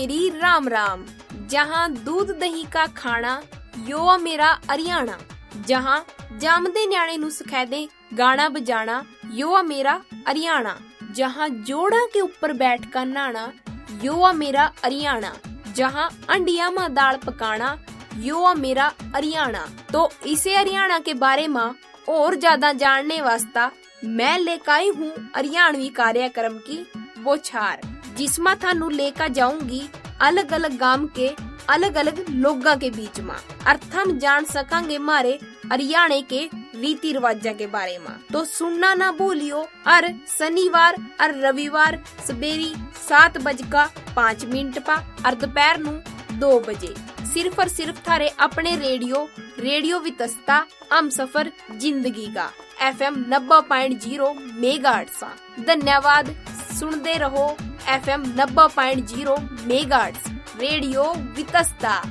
मेरी राम राम। जहाँ दूध दही का खाना यो आ मेरा हरियाणा। जहाँ जामदे न्याणे नू सिखादे गाना बजाना यो आ मेरा हरियाणा। जहाँ जोड़ा के ऊपर बैठ कर नहाना यो आ मेरा हरियाणा। जहाँ अंडिया में दाल पकाना यो आ मेरा हरियाणा। तो इसे हरियाणा के बारे में और ज्यादा जानने वास्ता मैं लेकर आई हूँ हरियाणवी कार्यक्रम की बौछार, जिसमें थानू लेकर जाऊंगी अलग अलग गांव के अलग अलग लोगों के बीच में, और हम जान सकांगे मारे हरियाणा के रीति रिवाजा के बारे में। तो सुनना ना भूलियो। और शनिवार और रविवार सवेरे 7:05 पा और दोपहर नू 2 बजे सिर्फ और सिर्फ थारे अपने रेडियो वितस्ता हम सफर जिंदगी का FM 90.0 मेगाहर्ट्ज। धन्यवाद। सुनते रहो FM 90.0 मेगाहर्ट्ज रेडियो वितस्ता।